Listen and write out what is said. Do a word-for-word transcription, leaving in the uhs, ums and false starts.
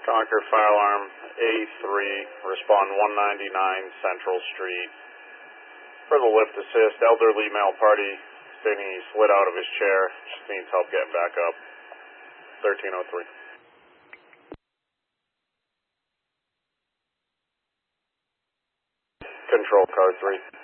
Concord Fire Alarm A three, respond one ninety-nine Central Street. For the lift assist, elderly male party stating he slid out of his chair, just needs help getting back up. thirteen oh three. Control car three.